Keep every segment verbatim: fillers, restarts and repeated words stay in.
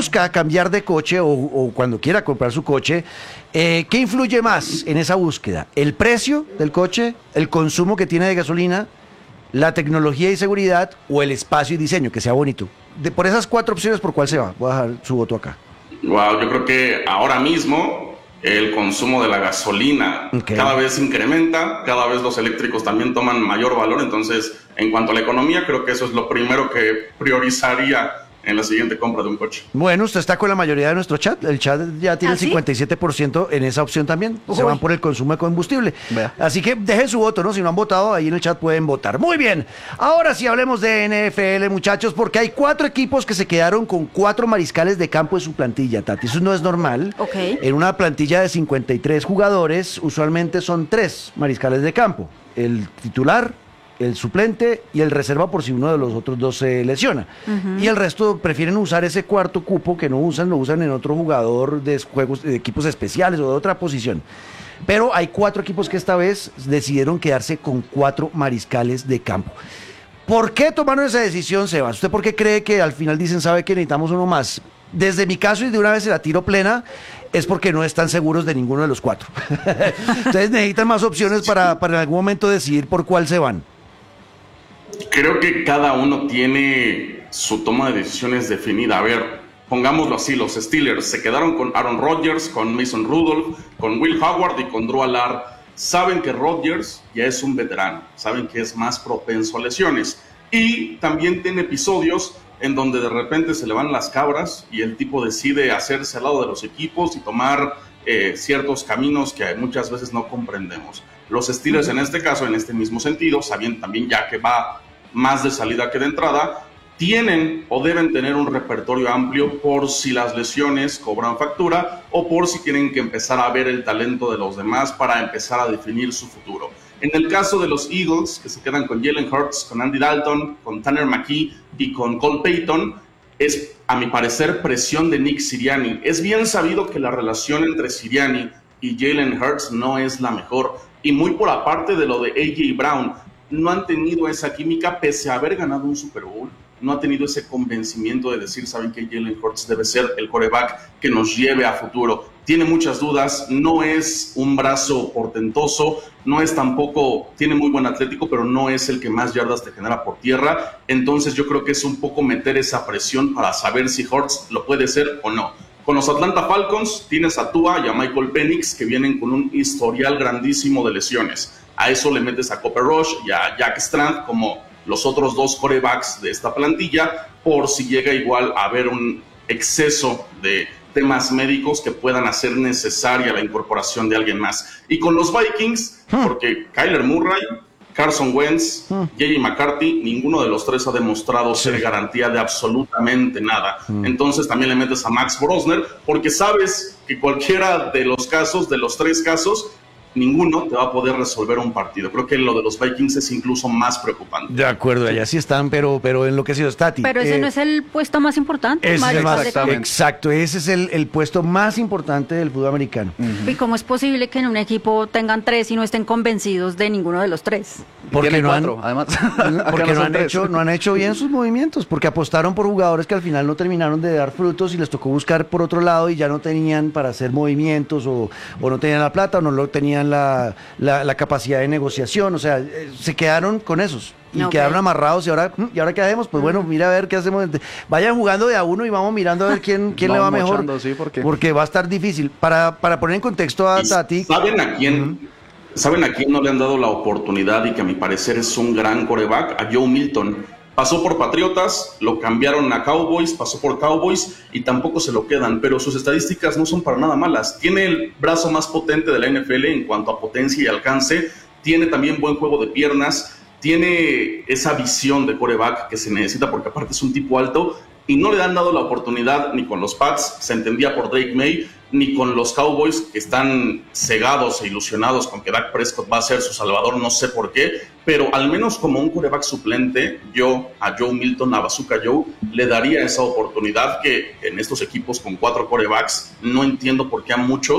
busca cambiar de coche o, o cuando quiera comprar su coche, eh, ¿qué influye más en esa búsqueda? ¿El precio del coche, el consumo que tiene de gasolina, la tecnología y seguridad o el espacio y diseño, que sea bonito? De, por esas cuatro opciones, ¿por cuál se va? Voy a dejar su voto acá. Wow, yo creo que ahora mismo el consumo de la gasolina okay. cada vez incrementa, cada vez los eléctricos también toman mayor valor, entonces en cuanto a la economía creo que eso es lo primero que priorizaría en la siguiente compra de un coche. Bueno, usted está con la mayoría de nuestro chat. El chat ya tiene ¿Ah, el cincuenta y siete por ciento sí? en esa opción también. Uy. Se van por el consumo de combustible. Vea. Así que dejen su voto, ¿no? Si no han votado, ahí en el chat pueden votar. Muy bien. Ahora sí hablemos de N F L, muchachos, porque hay cuatro equipos que se quedaron con cuatro mariscales de campo en su plantilla, Tati. Eso no es normal. Okay. En una plantilla de cincuenta y tres jugadores, usualmente son tres mariscales de campo. El titular, el suplente y el reserva por si uno de los otros dos se lesiona. Uh-huh. Y el resto prefieren usar ese cuarto cupo que no usan, lo usan en otro jugador de juegos, de equipos especiales o de otra posición. Pero hay cuatro equipos que esta vez decidieron quedarse con cuatro mariscales de campo. ¿Por qué tomaron esa decisión, Sebas? ¿Usted por qué cree que al final dicen, sabe que necesitamos uno más? Desde mi caso, y de una vez se la tiro plena, es porque no están seguros de ninguno de los cuatro. Ustedes necesitan más opciones para, para en algún momento decidir por cuál se van. Creo que cada uno tiene su toma de decisiones definida. A ver, pongámoslo así, los Steelers se quedaron con Aaron Rodgers, con Mason Rudolph, con Will Howard y con Drew Allard. Saben que Rodgers ya es un veterano, saben que es más propenso a lesiones. Y también tiene episodios en donde de repente se le van las cabras y el tipo decide hacerse al lado de los equipos y tomar eh, ciertos caminos que muchas veces no comprendemos. Los Steelers en este caso, en este mismo sentido, sabiendo también ya que va más de salida que de entrada, tienen o deben tener un repertorio amplio por si las lesiones cobran factura o por si tienen que empezar a ver el talento de los demás para empezar a definir su futuro. En el caso de los Eagles, que se quedan con Jalen Hurts, con Andy Dalton, con Tanner McKee y con Cole Payton, es, a mi parecer, presión de Nick Sirianni. Es bien sabido que la relación entre Sirianni y Jalen Hurts no es la mejor, y muy por aparte de lo de A J Brown, no han tenido esa química pese a haber ganado un Super Bowl. No ha tenido ese convencimiento de decir, saben que Jalen Hurts debe ser el quarterback que nos lleve a futuro. Tiene muchas dudas, no es un brazo portentoso, no es tampoco, tiene muy buen atlético, pero no es el que más yardas te genera por tierra. Entonces yo creo que es un poco meter esa presión para saber si Hurts lo puede ser o no. Con los Atlanta Falcons tienes a Tua y a Michael Penix, que vienen con un historial grandísimo de lesiones. A eso le metes a Cooper Rush y a Jack Strand como los otros dos quarterbacks de esta plantilla, por si llega igual a haber un exceso de temas médicos que puedan hacer necesaria la incorporación de alguien más. Y con los Vikings, hmm. porque Kyler Murray, Carson Wentz, hmm. J J McCarthy, ninguno de los tres ha demostrado sí. ser garantía de absolutamente nada. Hmm. Entonces también le metes a Max Brosner, porque sabes que cualquiera de los casos, de los tres casos, ninguno te va a poder resolver un partido. Creo que lo de los Vikings es incluso más preocupante. De acuerdo, allá sí están, pero, pero enloquecidos, Tati. Pero ese eh, no es el puesto más importante. Ese es el más, exacto, ese es el, el puesto más importante del fútbol americano. Uh-huh. ¿Y cómo es posible que en un equipo tengan tres y no estén convencidos de ninguno de los tres? Porque no cuatro, han, además. porque no han, hecho, no han hecho bien sus movimientos, porque apostaron por jugadores que al final no terminaron de dar frutos y les tocó buscar por otro lado y ya no tenían para hacer movimientos o, o no tenían la plata o no lo tenían la, la, la capacidad de negociación, o sea, se quedaron con esos y okay. quedaron amarrados y ahora, ¿y ahora qué hacemos? Pues bueno, mira a ver qué hacemos, vayan jugando de a uno y vamos mirando a ver quién, quién le va mejor, sí, porque... porque va a estar difícil. Para, para poner en contexto a Tati, ¿saben a quién? Uh-huh. ¿Saben a quién no le han dado la oportunidad y que a mi parecer es un gran quarterback? A Joe Milton. Pasó por Patriotas, lo cambiaron a Cowboys, pasó por Cowboys y tampoco se lo quedan, pero sus estadísticas no son para nada malas. Tiene el brazo más potente de la N F L en cuanto a potencia y alcance, tiene también buen juego de piernas, tiene esa visión de quarterback que se necesita porque aparte es un tipo alto y no le han dado la oportunidad ni con los Pats, se entendía por Drake May, ni con los Cowboys, que están cegados e ilusionados con que Dak Prescott va a ser su salvador, no sé por qué, pero al menos como un quarterback suplente, yo a Joe Milton, a Bazooka Joe, le daría esa oportunidad que en estos equipos con cuatro quarterbacks, no entiendo por qué a muchos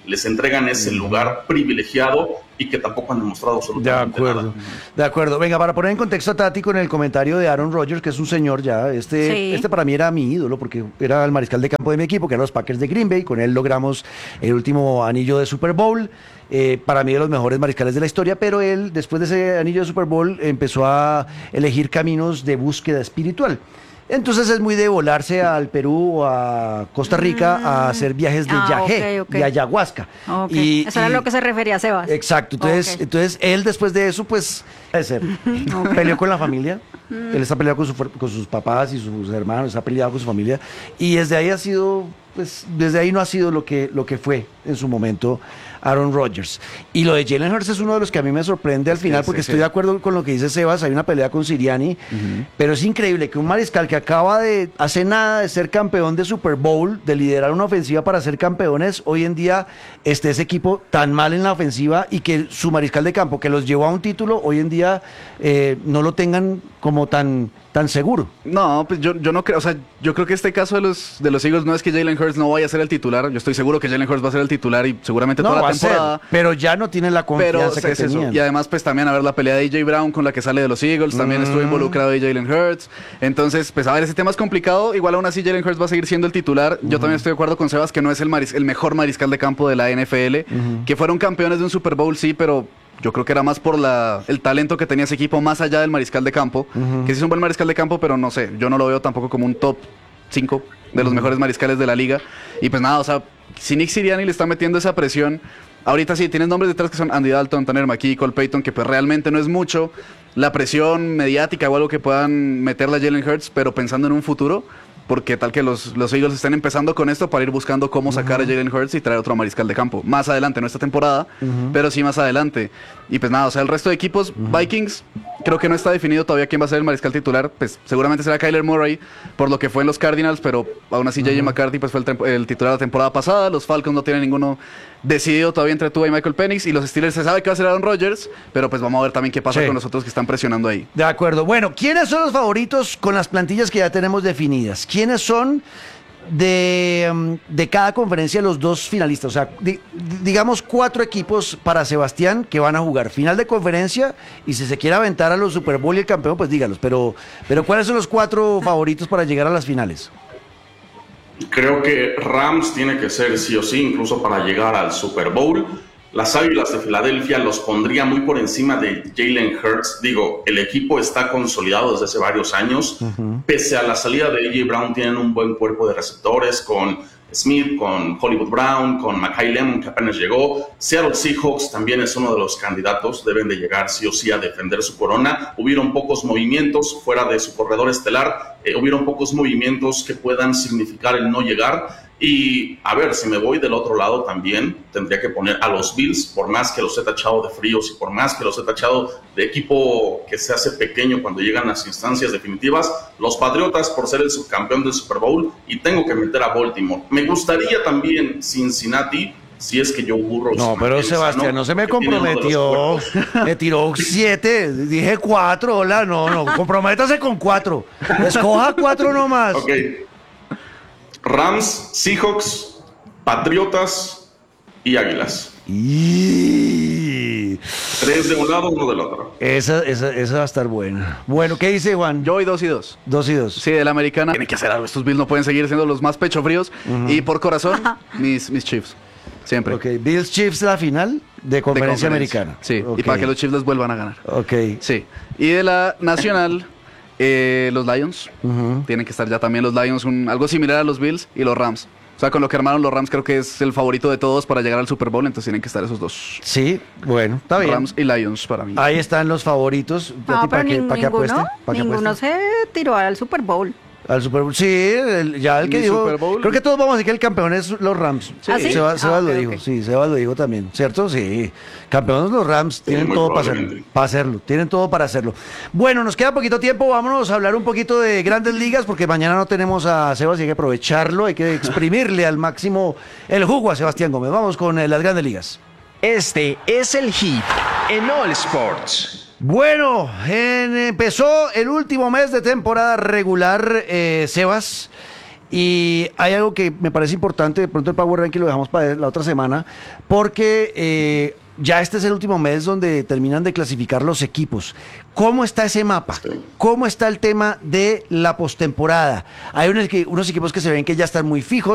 les entregan ese lugar privilegiado y que tampoco han demostrado absolutamente De acuerdo, nada. de acuerdo. Venga, para poner en contexto a Tati con el comentario de Aaron Rodgers, que es un señor ya, este, Sí. este para mí era mi ídolo, porque era el mariscal de campo de mi equipo, que eran los Packers de Green Bay, con él logramos el último anillo de Super Bowl, eh, para mí de los mejores mariscales de la historia, pero él, después de ese anillo de Super Bowl, empezó a elegir caminos de búsqueda espiritual. Entonces es muy de volarse al Perú o a Costa Rica a hacer viajes de Ah, yagé, ok, ok. de ayahuasca. Ok. Y- Eso era y- lo que se refería a Sebas. Exacto, entonces, Ok. entonces él después de eso, pues, ese, peleó con la familia, él está peleado con, su fu- con sus papás y sus hermanos, está peleado con su familia, y desde ahí ha sido, pues, desde ahí no ha sido lo que, lo que fue en su momento Aaron Rodgers. Y lo de Jalen Hurts es uno de los que a mí me sorprende al final, sí, porque sí. estoy de acuerdo con lo que dice Sebas, hay una pelea con Sirianni, pero es increíble que un mariscal que acaba de, hace nada de ser campeón de Super Bowl, de liderar una ofensiva para ser campeones, hoy en día esté ese equipo tan mal en la ofensiva y que su mariscal de campo, que los llevó a un título, hoy en día eh, no lo tengan como tan, tan seguro. No, pues yo, yo no creo, o sea, yo creo que este caso de los, de los Eagles no es que Jalen Hurts no vaya a ser el titular, yo estoy seguro que Jalen Hurts va a ser el titular y seguramente No, toda va la a ser, temporada. pero ya no tienen la Pero confianza que es eso. tenían. Y además, pues también a ver la pelea de A J Brown con la que sale de los Eagles, también estuvo involucrado de Jalen Hurts. Entonces, pues a ver, ese tema es complicado. Igual aún así Jalen Hurts va a seguir siendo el titular. Yo también estoy de acuerdo con Sebas que no es el, maris- el mejor mariscal de campo de la N F L. Que fueron campeones de un Super Bowl, sí, pero yo creo que era más por la, el talento que tenía ese equipo más allá del mariscal de campo. Que sí es un buen mariscal de campo, pero no sé, yo no lo veo tampoco como un top cinco de los mejores mariscales de la liga. Y pues nada, o sea, si Nick Sirianni le está metiendo esa presión, ahorita sí, tienes nombres detrás que son Andy Dalton, Tanner McKee, Cole Payton, que pues realmente no es mucho la presión mediática o algo que puedan meterle a Jalen Hurts, pero pensando en un futuro, porque tal que los, los Eagles estén empezando con esto para ir buscando cómo sacar a Jalen Hurts y traer otro mariscal de campo. Más adelante, no esta temporada, pero sí más adelante. Y pues nada, o sea, el resto de equipos, Vikings, creo que no está definido todavía quién va a ser el mariscal titular. Pues seguramente será Kyler Murray, por lo que fue en los Cardinals, pero aún así J J McCarthy pues, fue el, tem- el titular la temporada pasada. Los Falcons no tienen ninguno decidido todavía entre Tua y Michael Penix. Y los Steelers se sabe que va a ser Aaron Rodgers, pero pues vamos a ver también qué pasa Sí. con los otros que están presionando ahí. De acuerdo. Bueno, ¿quiénes son los favoritos con las plantillas que ya tenemos definidas? ¿Quiénes son de, mm, de cada conferencia los dos finalistas? O sea, di- digamos cuatro equipos para Sebastián que van a jugar final de conferencia y si se quiere aventar a los Super Bowl y el campeón, pues dígalos. Pero, pero ¿cuáles son los cuatro favoritos para llegar a las finales? Creo que Rams tiene que ser sí o sí, incluso para llegar al Super Bowl. Las Águilas de Filadelfia los pondría muy por encima de Jalen Hurts. Digo, el equipo está consolidado desde hace varios años. Pese a la salida de A J Brown, tienen un buen cuerpo de receptores con Smith, con Hollywood Brown, con Mackay Lemon, que apenas llegó. Seattle Seahawks también es uno de los candidatos. Deben de llegar sí o sí a defender su corona. Hubieron pocos movimientos fuera de su corredor estelar. Eh, hubieron pocos movimientos que puedan significar el no llegar. Y a ver, si me voy del otro lado también, tendría que poner a los Bills, por más que los he tachado de fríos y por más que los he tachado de equipo que se hace pequeño cuando llegan las instancias definitivas, los Patriotas por ser el subcampeón del Super Bowl, y tengo que meter a Baltimore. Me gustaría también Cincinnati, si es que yo burro. No, pero Sebastián no se me comprometió. Me tiró siete, dije cuatro, hola, no, no, comprométase con cuatro. Escoja cuatro nomás. Ok. Rams, Seahawks, Patriotas y Águilas. Y... Tres de un lado, uno del otro. Esa, esa, esa va a estar buena. Bueno, ¿qué dice Juan? Yo voy dos y dos. Dos y dos. Sí, de la americana. Tienen que hacer algo. Estos Bills no pueden seguir siendo los más pecho fríos. Y por corazón, mis, mis Chiefs. Siempre. Ok, Bills Chiefs la final de De conferencia conferencia. americana. Sí, Ok. y para que los Chiefs les vuelvan a ganar. Ok. Sí. Y de la nacional, eh, los Lions. Ujú. Tienen que estar ya también los Lions, un, algo similar a los Bills y los Rams. O sea, con lo que armaron los Rams creo que es el favorito de todos para llegar al Super Bowl, entonces tienen que estar esos dos. Sí, bueno, está bien. Rams y Lions para mí. Ahí están los favoritos. No, ¿Para pero qué, nin- para qué apueste? ninguno, ¿Para qué ninguno apueste? se tiró al Super Bowl. Al Super Bowl. Sí, el- ya el que Mi dijo. Super Bowl. Creo que todos vamos a decir que el campeón es los Rams. ¿Ah, sí? Sebas, Ah, Sebas ok, lo dijo, ok. sí, Sebas lo dijo también, ¿cierto? Sí. Campeones los Rams tienen muy todo para hacerlo, probablemente. para hacerlo, tienen todo para hacerlo. Bueno, nos queda poquito tiempo, vámonos a hablar un poquito de Grandes Ligas, porque mañana no tenemos a Sebas y hay que aprovecharlo, hay que exprimirle al máximo el jugo a Sebastián Gómez. Vamos con eh, las Grandes Ligas. Este es el hit en All Sports. Bueno, en- empezó el último mes de temporada regular, eh, Sebas, Y hay algo que me parece importante, de pronto el Power Ranking lo dejamos para la otra semana, porque eh, ya este es el último mes donde terminan de clasificar los equipos. ¿Cómo está ese mapa? Sí. ¿Cómo está el tema de la postemporada? Hay unos, que- unos equipos que se ven que ya están muy fijos.